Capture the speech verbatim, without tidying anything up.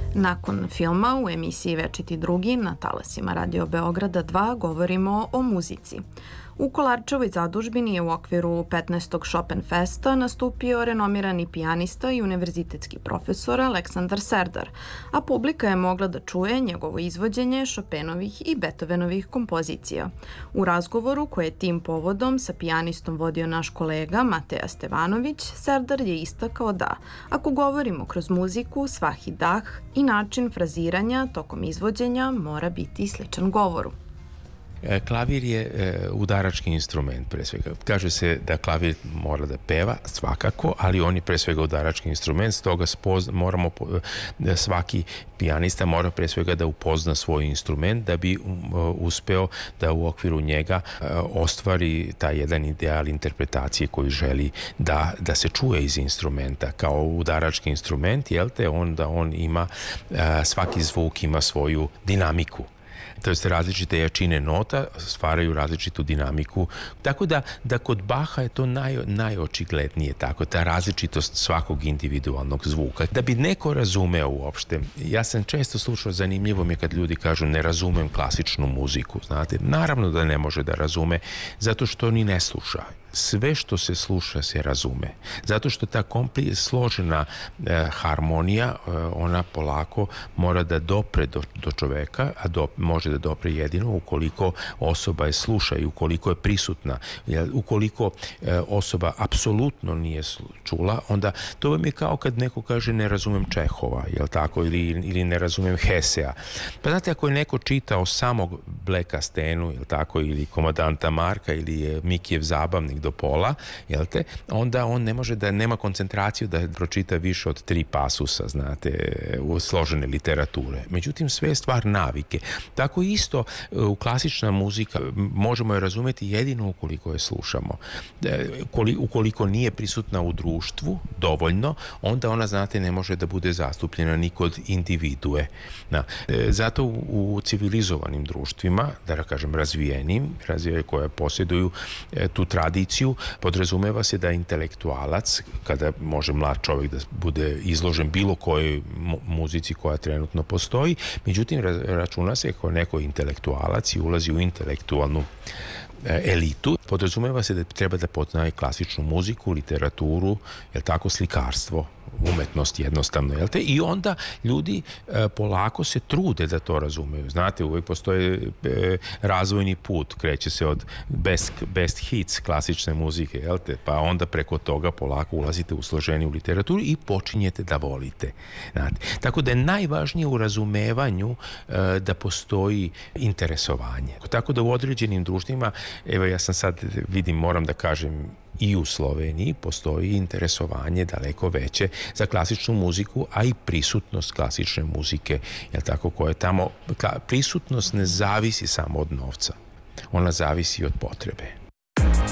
Nakon filma u emisiji Večiti drugi na talasima Radio Beograda dva govorimo o muzici. U Kolarčevoj zadužbini je u okviru petnaestog Chopin Festa nastupio renomirani pijanista i univerzitetski profesor Aleksandar Serdar, a publika je mogla da čuje njegovo izvođenje Chopinovih i Beethovenovih kompozicija. U razgovoru koje je tim povodom sa pijanistom vodio naš kolega Mateja Stevanović, Serdar je istakao da, ako govorimo kroz muziku, svaki dah i način fraziranja tokom izvođenja mora biti sličan govoru. Klavir je udarački instrument, pre svega. Kaže se da klavir mora da peva, svakako, ali on je pre svega udarački instrument, stoga moramo, svaki pijanista mora pre svega da upozna svoj instrument da bi uspeo da u okviru njega ostvari taj jedan ideal interpretacije koji želi da, da se čuje iz instrumenta. Kao udarački instrument, jel te, onda on ima, svaki zvuk ima svoju dinamiku. To jest različite jačine nota stvaraju različitu dinamiku. Tako da, da kod Baha je to naj, najočiglednije tako, ta različitost svakog individualnog zvuka. Da bi neko razumeo uopšte, ja sam često slušao, zanimljivo mi je kad ljudi kažu ne razumem klasičnu muziku, znate. Naravno da ne može da razume, zato što ni ne sluša. Sve što se sluša se razume. Zato što ta kompli, složena e, harmonija, e, ona polako mora da dopre do, do čoveka, a do, može da dopre jedino ukoliko osoba je sluša i ukoliko je prisutna. Jer, ukoliko e, osoba apsolutno nije čula, onda to vam je kao kad neko kaže ne razumem Čehova, jel tako, ili, ili ne razumem Hesea. Pa znate, ako je neko čitao samog Bleka Stenu, jel tako, ili Komadanta Marka, ili je Mikijev zabavnik do pola, jel te, onda on ne može da nema koncentraciju da pročita više od tri pasusa, znate, u složene literature. Međutim, sve je stvar navike. Tako isto u klasična muzika možemo je razumeti jedino ukoliko je slušamo. Ukoliko nije prisutna u društvu dovoljno, onda ona, znate, ne može da bude zastupljena ni kod individue. Zato u civilizovanim društvima, da kažem razvijenim, razvijenim koje posjeduju tu tradiciju, podrazumeva se da intelektualac, kada može mlad čovjek da bude izložen bilo kojoj muzici koja trenutno postoji, međutim računa se kao neko intelektualac i ulazi u intelektualnu elitu, podrazumeva se da treba da poznaje klasičnu muziku, literaturu, jel tako, slikarstvo, umetnost jednostavno, jel te? I onda ljudi e, polako se trude da to razumeju. Znate, uvijek postoje e, razvojni put, kreće se od best, best hits klasične muzike, jel te? Pa onda preko toga polako ulazite u složeniju literaturu i počinjete da volite. Znate? Tako da je najvažnije u razumevanju e, da postoji interesovanje. Tako da u određenim društvima, evo ja sam sad, vidim, moram da kažem, i u Sloveniji postoji interesovanje daleko veće za klasičnu muziku, a i prisutnost klasične muzike, jel tako, koja je tamo, prisutnost ne zavisi samo od novca, ona zavisi od potrebe.